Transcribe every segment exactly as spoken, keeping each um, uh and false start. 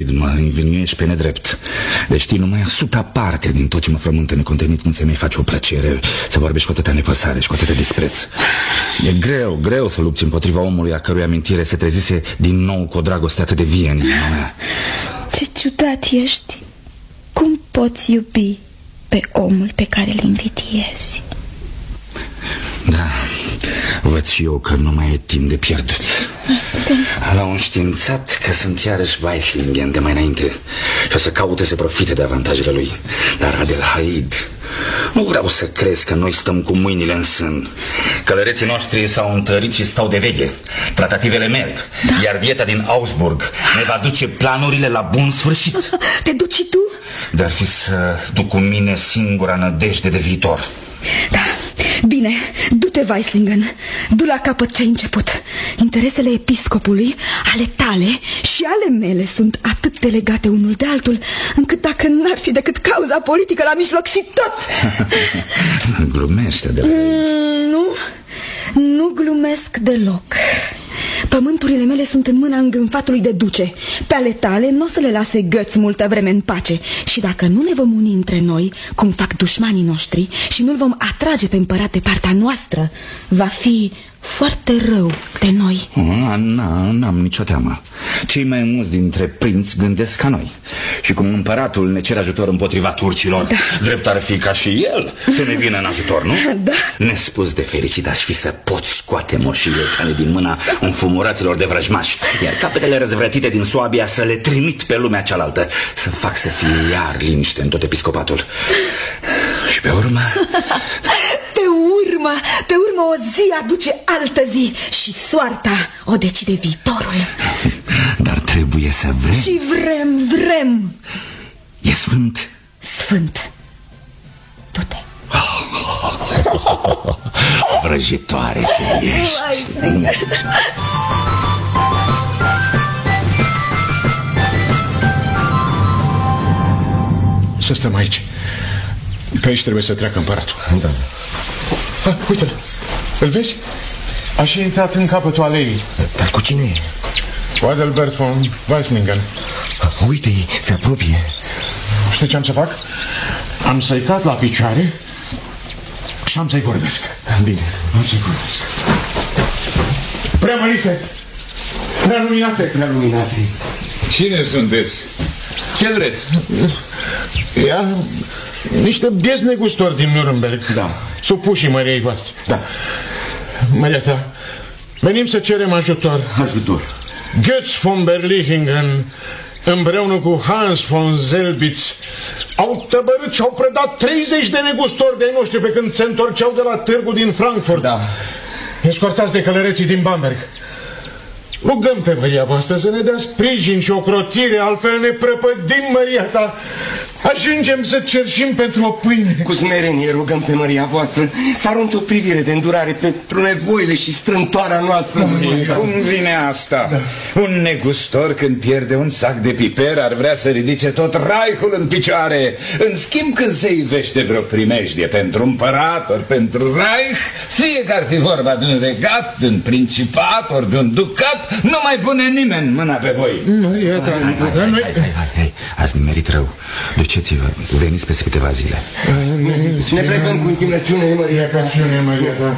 stupid, mă învinuiești pe nedrept. Deci știi, numai suta parte din tot ce mă frământă necontenit cum să-mi face o plăcere să vorbești cu atâta nepăsare și cu atâta dispreț. E greu, greu să lupți împotriva omului a cărui amintire se trezise din nou cu o dragoste atât de vie în inima mea. Ce ciudat ești. Cum poți iubi pe omul pe care îl invidiezi? Da, văd și eu că nu mai e timp de pierdut. L-au înștiințat că sunt iarăși Weislingen de mai înainte și o să caute să profite de avantajele lui. Dar Adelheid, nu vreau să crezi că noi stăm cu mâinile în sân. Călăreții noștri s-au întărit și stau de veche. Tratativele merg, da. Iar dieta din Augsburg ne va duce planurile la bun sfârșit. Te duci și tu? Dar fi să duc cu mine singura nădejde de viitor. Da, bine, du-te, Weislingen. Du la capăt ce ai început. Interesele episcopului, ale tale și ale mele sunt atât de legate unul de altul, încât dacă n-ar fi decât cauza politică la mijloc și tot... Glumește de la... mm, Nu, nu glumesc deloc. Pământurile mele sunt în mâna îngânfatului de duce. Pe ale tale nu o să le lase găți multă vreme în pace. Și dacă nu ne vom uni între noi, cum fac dușmanii noștri, și nu-l vom atrage pe împărat de partea noastră, va fi foarte rău de noi. N-am nicio teamă. Cei mai mulți dintre prinți gândesc ca noi. Și cum împăratul ne cere ajutor împotriva turcilor, da. Drept ar fi ca și el să ne vină în ajutor, nu? Da. Nespus de fericit aș fi să pot scoate moșile tale din mâna înfumuraților de vrăjmași, iar capetele răzvrătite din Suabia să le trimit pe lumea cealaltă, să fac să fie iar liniște în tot episcopatul. Și pe urmă... Pe urmă, pe urmă o zi aduce altă zi și soarta o decide viitorul. Dar trebuie să vrem. Și vrem, vrem. E sfânt? Sfânt. Du-te. Vrăjitoare ce ești. Să stăm aici. Pe aici trebuie să treacă împăratul. Da. Ah, uite-l, îl vezi? A și intrat în capătul aleii. Dar cu cine e? Cu Adelbert von Weislingen. Uite, se apropie. Știi ce am să fac? Am să-i cad la picioare și am să-i vorbesc. Bine. Am să-i vorbesc. Preamărite, prealuminate. Prealuminate. Cine sunteți? Ce vreți? Ia, niște biezi negustori din Nuremberg. Da. Supușii măriei voastre. Da. Măria ta, venim să cerem ajutor. Ajutor. Götz von Berlichingen împreună cu Hans von Zelbitz au tăbărât și au predat treizeci de negustori de-ai noștri pe când se întorceau de la târgul din Frankfurt. Da. Escortați de călăreții din Bamberg. Rugăm pe măria voastră să ne dea sprijin și ocrotire, altfel ne prăpădim, măria ta. Ajungem să cerșim pentru o pâine. Cu smerenie rugăm pe măria voastră să arunce o privire de îndurare pentru nevoile și strântoarea noastră. Da, cum vine asta? Da. Un negustor când pierde un sac de piper ar vrea să ridice tot Reichul în picioare. În schimb, când se ivește vreo primejdie pentru împărat ori pentru Reich, fie că ar fi vorba de un regat, de un principat ori de un ducat, nu mai pune nimeni mâna pe voi. Măria ta, hai, hai, hai, hai, hai, hai, hai. Ați nimerit rău. Duceți-vă, veniți peste câteva zile. Ne plecăm cu închinăciune, măria ta. Măria ta.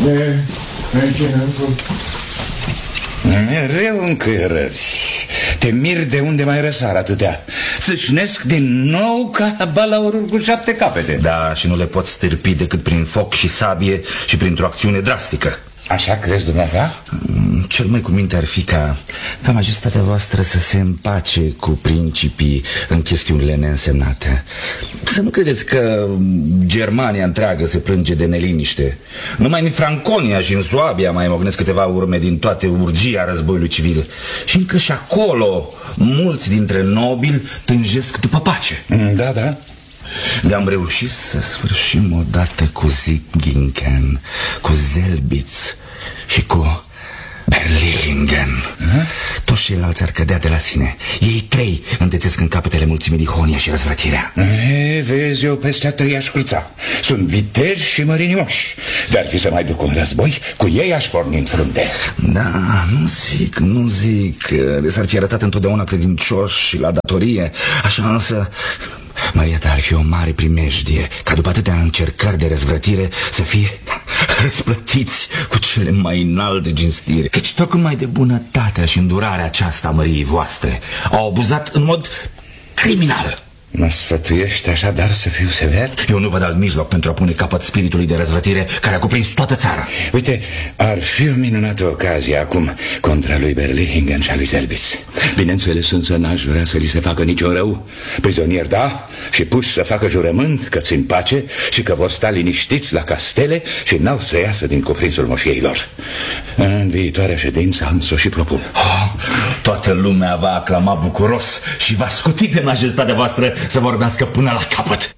Mereu încăierări. Te miri de unde mai răsar atâtea. Sâșnesc din nou ca balaurul cu șapte capete. Da, și nu le pot stârpi decât prin foc și sabie și printr-o acțiune drastică. Așa crezi dumneavoastră? Cel mai cu minte ar fi ca, ca majestatea voastră să se împace cu principii în chestiunile neînsemnate. Să nu credeți că Germania întreagă se plânge de neliniște. Numai în Franconia și în Suabia mai mognesc câteva urme din toate urgia războiului civil. Și încă și acolo mulți dintre nobili tânjesc după pace. Da, da. De-am reușit să sfârșim odată cu Zingingen, cu Zelbitz și cu Berlingen. Toți ceilalți ar cădea de la sine. Ei trei îndețesc în capetele mulțimii Lihonia și răzvrătirea. E, vezi, eu peste a trei aș cruța. Sunt viteji și mărinimoși. Dar fi să mai duc un război, cu ei aș porni în frunte. Da, nu zic, nu zic. De s-ar fi arătat întotdeauna credincioși și la datorie. Așa însă... Maria ta ar fi o mare primejdie ca după atâtea încercări de răzvrătire să fie răsplătiți cu cele mai înalte cinstiri. Căci tocmai de bunătatea și îndurarea aceasta a măriei voastre au abuzat în mod criminal. Mă sfătuiești așadar să fiu sever? Eu nu văd alt mijloc pentru a pune capăt spiritului de răzvrătire care a cuprins toată țara. Uite, ar fi o minunată ocazie acum contra lui Berlingen și a lui Selbitz. Bineînțeles, însă n-aș vrea să li se facă niciun rău. Prizonieri, da, și puși să facă jurământ că țin pace și că vor sta liniștiți la castele și n-au să iasă din cuprinsul moșieilor. În viitoarea ședință am să o și propun. Oh, toată lumea va aclama bucuros și va scuti pe majestatea voastră să vorbească până la capăt.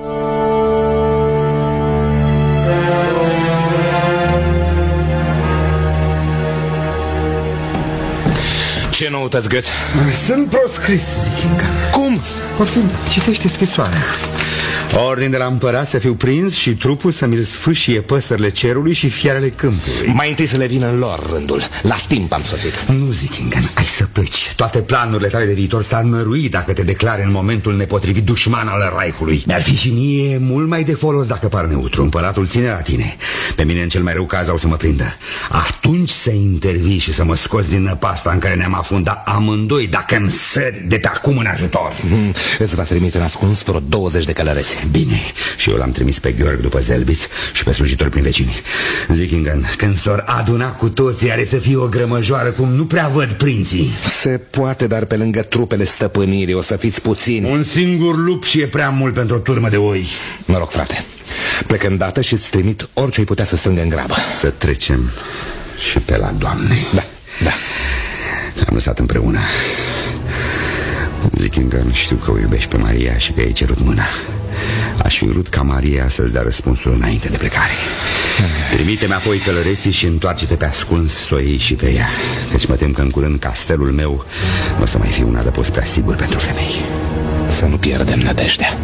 Ce noutăți, Goethe? Sunt proscris, Zikinga. Cum? Poftim, citește scrisoarea. Ordin de la împărat să fiu prins și trupul să mi-l sfâșie păsările cerului și fiarele câmpului. Mai întâi să le vină în lor rândul. La timp am sosit. Nu, Zikingan, ai să pleci. Toate planurile tale de viitor s-ar nărui dacă te declare în momentul nepotrivit dușman al Reichului. Mi-ar fi și mie mult mai de folos dacă par neutru. Împăratul ține la tine. Pe mine în cel mai rău caz au să mă prindă. Atunci să intervii și să mă scoți din năpasta în care ne-am afundat amândoi dacă îmi sări de pe acum în ajutor. mm, Îți va trimite în ascuns vreo douăzeci de călăreți. Bine, și eu l-am trimis pe Gheorg după Selbitz și pe slujitori prin vecini. Zikingan, când s-or aduna cu toții, are să fie o grămăjoară cum nu prea văd prinții. Se poate, dar pe lângă trupele stăpânirii o să fiți puțini. Un singur lup și e prea mult pentru o turmă de oi. Mă rog, frate, plec îndată și îți trimit orice îi putea să strângă în grabă. Să trecem și pe la Doamne. Da, da. L-am lăsat împreună. Zikingan, știu că o iubești pe Maria și că ai cerut mâna. Aș fi vrut ca Maria să-ți dea răspunsul înainte de plecare. Trimite-mi apoi călăreții și întoarce-te pe ascuns să o iei și pe ea. Căci mă tem că în curând castelul meu nu o să mai fie un adăpost prea sigur pentru femei. Să nu pierdem nădejdea.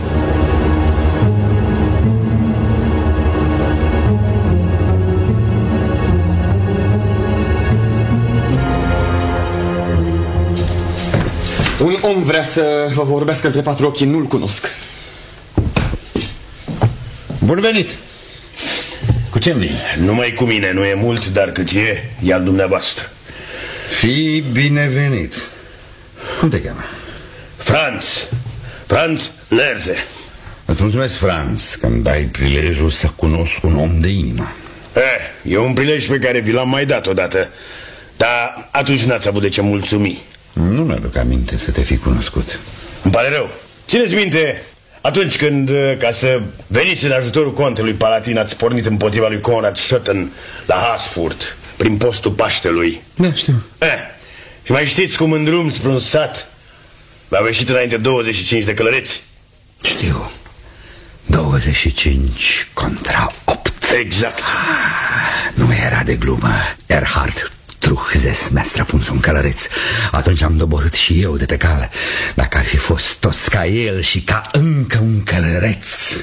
Un om vrea să vă vorbească între patru ochi, nu-l cunosc. Bun venit! Cu ce vii? Numai cu mine, nu e mult, dar cât e, e al dumneavoastră. Fii binevenit. Cum te cheamă? Franz. Franz Lerze. Îți mulțumesc, Franz, că îmi dai prilejul să cunosc un om de inimă. Eh, e un prilej pe care vi l-am mai dat odată, dar atunci n-ați avut de ce mulțumi. Nu mi-aduc aminte să te fi cunoscut. Îmi pare rău. Țineți minte, atunci când, ca să veniți în ajutorul contelui Palatin, ați pornit împotriva lui Conrad Schotten la Hasfurt, prin postul Paștelui. Da, știu. Eh, și mai știți cum în drum spre un sat v-au ieșit înainte douăzeci și cinci de călăreți? Știu. douăzeci și cinci contra opt. Exact. Ah, nu era de glumă. Erhard Truchzes mi-a străpuns un călăreț. Atunci am doborât și eu de pe cal. Dacă ar fi fost toți ca el și ca încă un călăreț,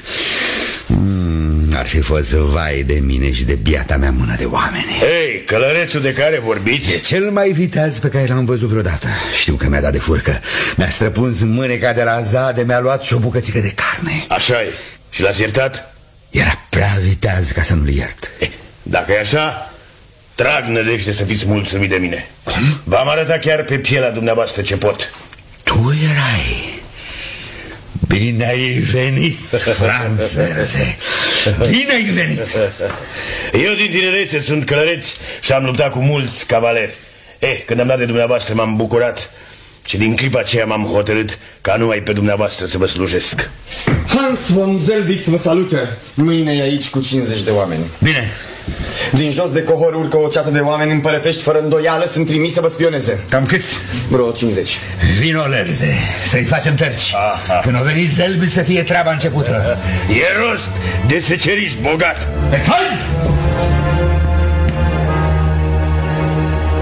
mm, ar fi fost vai de mine și de biata mea mână de oameni. Ei, călărețul de care vorbiți e cel mai viteaz pe care l-am văzut vreodată. Știu că mi-a dat de furcă. Mi-a străpuns mâneca de la zade, mi-a luat și o bucățică de carne. Așa-i. Și l-ați iertat? Era prea viteaz ca să nu-l iert. Eh, dacă e așa, trag nădejde să fiți mulțumit de mine. V-am arătat chiar pe pielea dumneavoastră ce pot. Tu erai. Bine ai venit, Franz Lerze. Bine ai venit. Eu din tinerețe sunt călăreț și am luptat cu mulți cavaleri. Eh, când am dat de dumneavoastră m-am bucurat și din clipa aceea m-am hotărât ca numai pe dumneavoastră să vă slujesc. Hans von Selbitz vă salută. Mâine e aici cu cincizeci de oameni. Bine. Din jos de cohor urcă o ceată de oameni împărătești fără îndoială, sunt trimiși să vă spioneze. Cam câți? Vreo cincizeci. Vino, Lerze, să-i facem tărci. Aha. Când o veni Selbitz să fie treaba începută. E rost de seceriști bogat. Hai!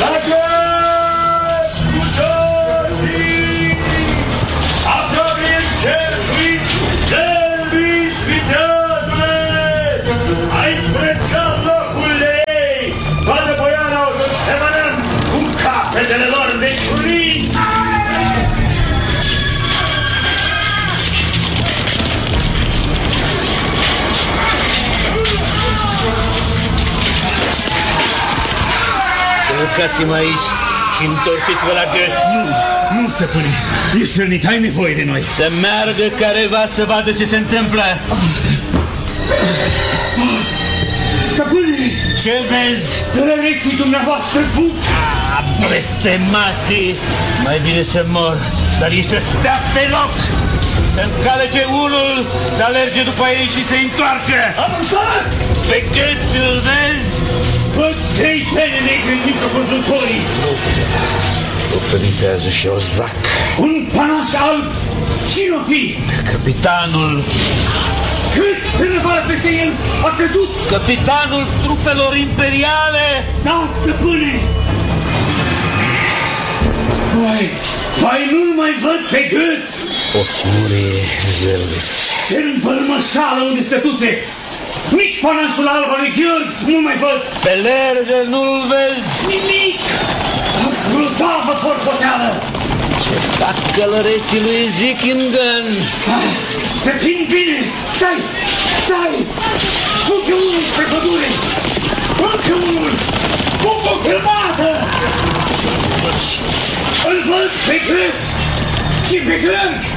Haideți cu toții! Apropie cercuit, Zălbiți, viteazule! Ai prețat locul ei! Toată boiana o să semănăm cu capetele lor de ciurii! Urcați-mă aici și întorceți-vă la Găț. Nu, nu, stăpâne, e sălnit, ai nevoie de noi. Să meargă careva să vadă ce se întâmplă. Stăpâne! Ce vezi? Călăreții dumneavoastră fug! Ah, blestemații! Mai bine să mor, dar ei să stea pe loc! Să încalece unul, să alerge după ei și să-i întoarcă! Am înțeles! Pe Găț îl vezi? Văd trei pene negre în mijlocul vântorii! O păritează și o zac. Un panaș alb! Cine-o fi? Capitanul. Cât strânăvară peste el a căzut? Capitanul trupelor imperiale! Da, stăpâne! Vai, vai, nu-l mai văd pe Găț! O-ți muri, Zălbiț. Ce învălmășală unde stătuse! Nici panașul alb al lui Gheorghe nu mai văd! Pe Lerzel nu-l vezi? Nimic! Grozavă forpoteală! Ce fac călăreții lui Zickingen? Să țin bine! Stai! Stai! Fuge unul spre pădure! Încă unul! Fug o grămadă! Îl văd pe Găț! Și pe Gheorghe!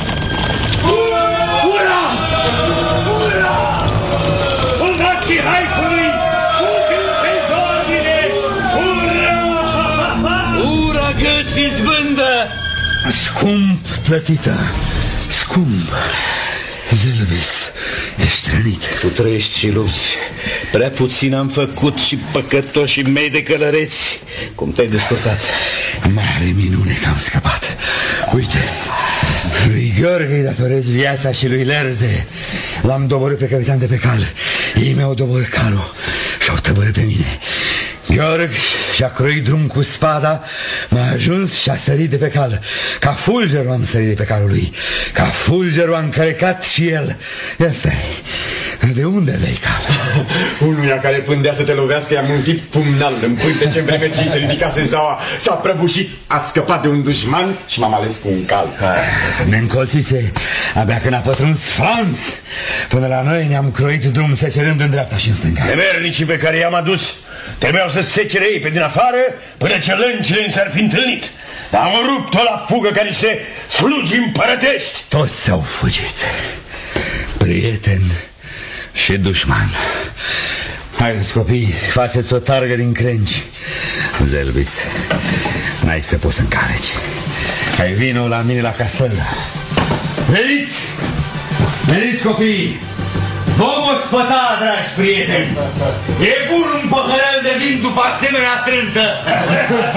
Ura! Ura! Soldații Reichului! Fugă pe zordine! Ura! Ura Găț izbândă! Scump plătită, scump. Zălbiț, ești rănit. Tu trăiești și lupți. Prea puțin am făcut și păcătoșii mei de călăreți. Cum te-ai descurcat? Mare minune că am scăpat. Uite, lui Gheorghe îi datorez viața și lui Lerze. L-am doborât pe capitan de pe cal. Ei mi-au doborât calul și-au tăbărât pe mine. Gheorghe și-a croit drum cu spada, m-a ajuns și a sărit de pe cal. Ca fulgerul am sărit de pe calul lui. Ca fulgerul a încălecat și el. Ia stai, de unde le-ai cal? Unuia care pândea să te lovească i-a muntit pumnal în pântece în vreme ce i se ridicase zaua. S-a prăbușit, ați scăpat de un dușman și m-am ales cu un cal. Ne încolțise abia când a pătruns Franț. Până la noi ne-am croit drum secerând în dreapta și în stânga. Nemernicii pe care i-am adus trebuiau să secere ei pe din afară până ce lâncile ni s-ar fi întâlnit. Am rupt-o la fugă ca niște slugi împărătești. Toți au fugit, prieten și dușman. Haideți, copii, faceți o targă din crengi. Zălbiț, n-ai să poți să încaleci. Hai, vino la mine la castel. Veniți! Veniți, copii! Vom ospăta, dragi prieteni! E bun un păhărel de vin după asemenea trântă!